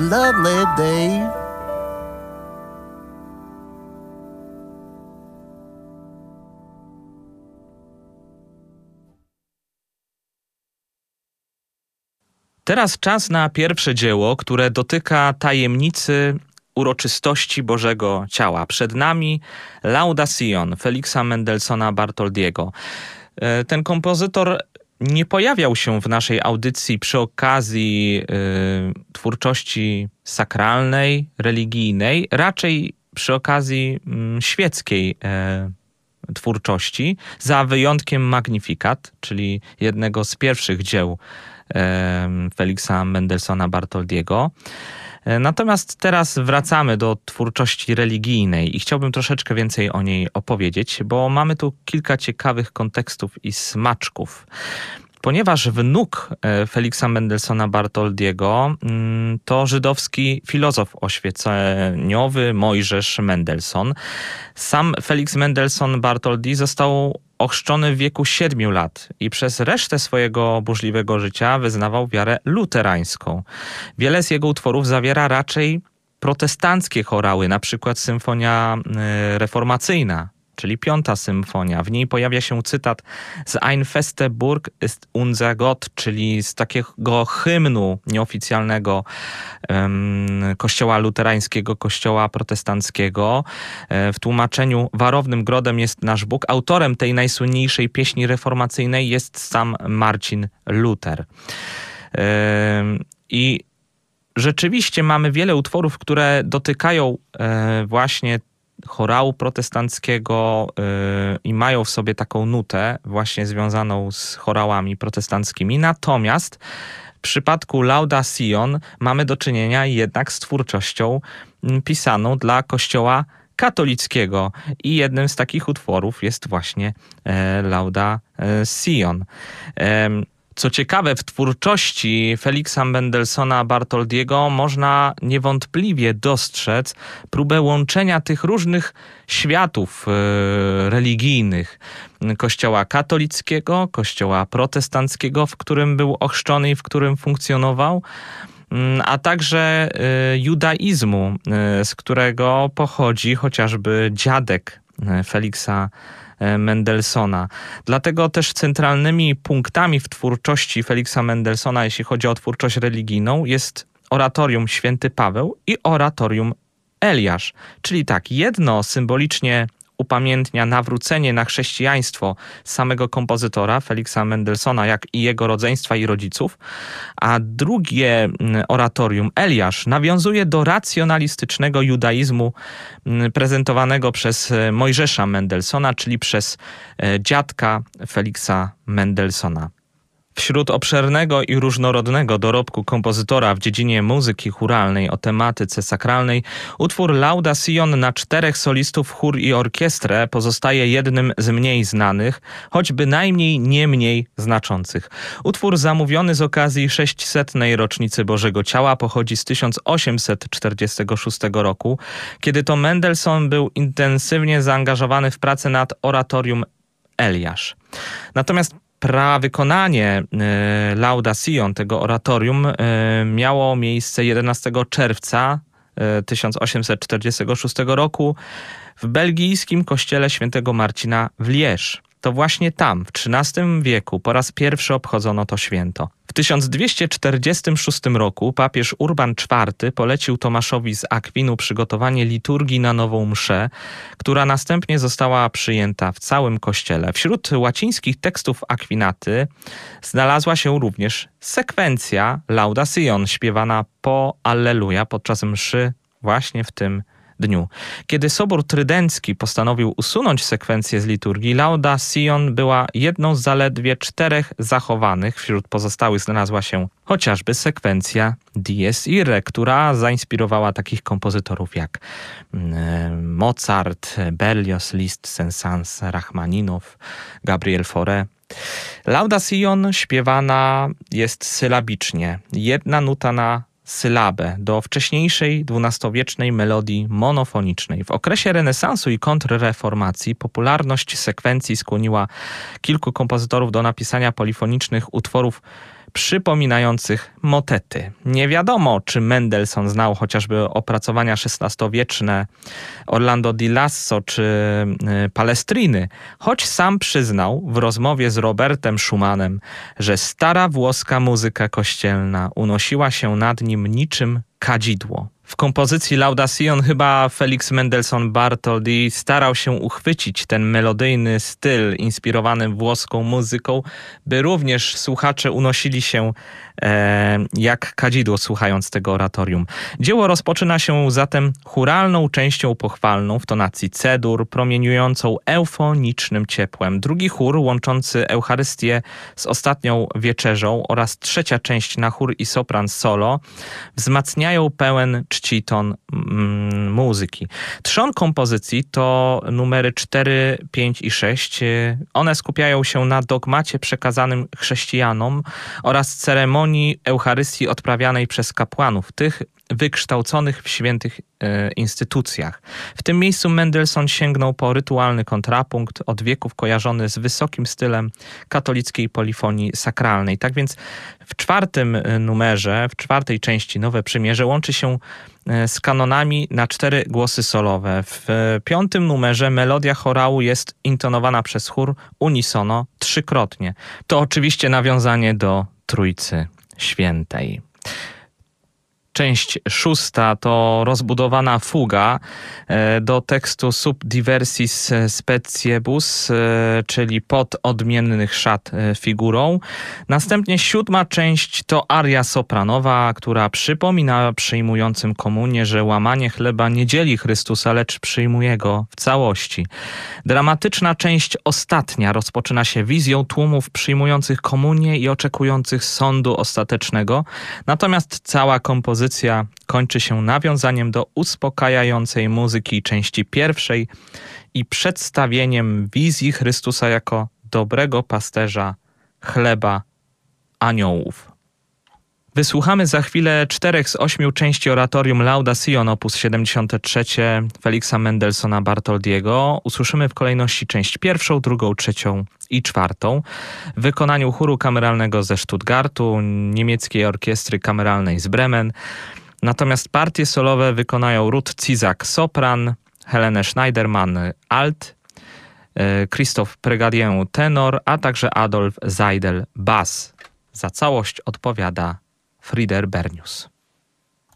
lovely day. Teraz czas na pierwsze dzieło, które dotyka tajemnicy uroczystości Bożego Ciała. Przed nami Lauda Sion Feliksa Mendelssohna Bartholdiego. Ten kompozytor nie pojawiał się w naszej audycji przy okazji twórczości sakralnej, religijnej, raczej przy okazji świeckiej twórczości, za wyjątkiem Magnificat, czyli jednego z pierwszych dzieł Feliksa Mendelssohna Bartholdiego. Natomiast teraz wracamy do twórczości religijnej i chciałbym troszeczkę więcej o niej opowiedzieć, bo mamy tu kilka ciekawych kontekstów i smaczków. Ponieważ wnuk Feliksa Mendelssohna Bartholdiego to żydowski filozof oświeceniowy Mojżesz Mendelssohn. Sam Felix Mendelssohn Bartholdy został ochrzczony w wieku 7 lat i przez resztę swojego burzliwego życia wyznawał wiarę luterańską. Wiele z jego utworów zawiera raczej protestanckie chorały, na przykład symfonia reformacyjna, czyli 5. symfonia. W niej pojawia się cytat z Ein feste Burg ist unser Gott, czyli z takiego hymnu nieoficjalnego kościoła luterańskiego, kościoła protestanckiego. W tłumaczeniu warownym grodem jest nasz Bóg. Autorem tej najsłynniejszej pieśni reformacyjnej jest sam Marcin Luther. I rzeczywiście mamy wiele utworów, które dotykają właśnie chorału protestanckiego i mają w sobie taką nutę właśnie związaną z chorałami protestanckimi. Natomiast w przypadku Lauda Sion mamy do czynienia jednak z twórczością pisaną dla kościoła katolickiego i jednym z takich utworów jest właśnie Lauda Sion. Co ciekawe, w twórczości Feliksa Mendelssohna Bartholdiego można niewątpliwie dostrzec próbę łączenia tych różnych światów religijnych. Kościoła katolickiego, kościoła protestanckiego, w którym był ochrzczony i w którym funkcjonował, a także judaizmu, z którego pochodzi chociażby dziadek Feliksa Mendelssohna. Dlatego też centralnymi punktami w twórczości Feliksa Mendelssohna, jeśli chodzi o twórczość religijną, jest oratorium Święty Paweł i oratorium Eliasz. Czyli tak, jedno symbolicznie upamiętnia nawrócenie na chrześcijaństwo samego kompozytora Feliksa Mendelssohna, jak i jego rodzeństwa i rodziców, a drugie oratorium Eliasz nawiązuje do racjonalistycznego judaizmu prezentowanego przez Mojżesza Mendelssohna, czyli przez dziadka Feliksa Mendelssohna. Wśród obszernego i różnorodnego dorobku kompozytora w dziedzinie muzyki chóralnej o tematyce sakralnej, utwór Lauda Sion na 4 solistów, chór i orkiestrę pozostaje jednym z mniej znanych, choć bynajmniej nie mniej znaczących. Utwór zamówiony z okazji 600. rocznicy Bożego Ciała pochodzi z 1846 roku, kiedy to Mendelssohn był intensywnie zaangażowany w pracę nad oratorium Eliasz. Natomiast prawykonanie Lauda Sion, tego oratorium, miało miejsce 11 czerwca 1846 roku w belgijskim kościele świętego Marcina w Liège. To właśnie tam, w XIII wieku, po raz pierwszy obchodzono to święto. W 1246 roku papież Urban IV polecił Tomaszowi z Akwinu przygotowanie liturgii na nową mszę, która następnie została przyjęta w całym kościele. Wśród łacińskich tekstów Akwinaty znalazła się również sekwencja Lauda Sion, śpiewana po Alleluja podczas mszy właśnie w tym dniu. Kiedy Sobór Trydencki postanowił usunąć sekwencję z liturgii, Lauda Sion była jedną z zaledwie 4 zachowanych. Wśród pozostałych znalazła się chociażby sekwencja Dies Irae, która zainspirowała takich kompozytorów jak Mozart, Berlioz, Liszt, Saint-Saëns, Rachmaninow, Gabriel Fauré. Lauda Sion śpiewana jest sylabicznie. Jedna nuta na sylabę do wcześniejszej XII-wiecznej melodii monofonicznej. W okresie renesansu i kontrreformacji popularność sekwencji skłoniła kilku kompozytorów do napisania polifonicznych utworów przypominających motety. Nie wiadomo, czy Mendelssohn znał chociażby opracowania XVI-wieczne Orlando di Lasso czy Palestriny, choć sam przyznał w rozmowie z Robertem Schumannem, że stara włoska muzyka kościelna unosiła się nad nim niczym kadzidło. W kompozycji Laudación chyba Felix Mendelssohn Bartholdy starał się uchwycić ten melodyjny styl inspirowany włoską muzyką, by również słuchacze unosili się jak kadzidło słuchając tego oratorium. Dzieło rozpoczyna się zatem chóralną częścią pochwalną w tonacji C-dur, promieniującą eufonicznym ciepłem. Drugi chór łączący Eucharystię z ostatnią wieczerzą oraz trzecia część na chór i sopran solo wzmacniają pełen czci ton muzyki. Trzon kompozycji to numery 4, 5 i 6. One skupiają się na dogmacie przekazanym chrześcijanom oraz ceremonii Eucharystii odprawianej przez kapłanów, tych wykształconych w świętych instytucjach. W tym miejscu Mendelssohn sięgnął po rytualny kontrapunkt, od wieków kojarzony z wysokim stylem katolickiej polifonii sakralnej. Tak więc w czwartym numerze, w czwartej części Nowe Przymierze łączy się z kanonami na 4 głosy solowe. W piątym numerze melodia chorału jest intonowana przez chór unisono 3-krotnie. To oczywiście nawiązanie do Trójcy Świętej. Część 6 to rozbudowana fuga do tekstu Sub diversis speciebus, czyli pod odmiennych szat figurą. Następnie 7 część to aria sopranowa, która przypomina przyjmującym komunię, że łamanie chleba nie dzieli Chrystusa, lecz przyjmuje go w całości. Dramatyczna część ostatnia rozpoczyna się wizją tłumów przyjmujących komunię i oczekujących sądu ostatecznego, natomiast cała kompozycja kończy się nawiązaniem do uspokajającej muzyki części pierwszej i przedstawieniem wizji Chrystusa jako dobrego pasterza chleba aniołów. Wysłuchamy za chwilę 4 z 8 części oratorium Laudación op. 73 Felixa Mendelssohna Bartholdiego. Usłyszymy w kolejności część 1, 2, 3 i 4 w wykonaniu chóru kameralnego ze Stuttgartu, niemieckiej orkiestry kameralnej z Bremen. Natomiast partie solowe wykonają Ruth Zizak sopran, Helene Schneiderman alt, Christophe Prégadier tenor, a także Adolf Seidel bas. Za całość odpowiada Frieder Bernius.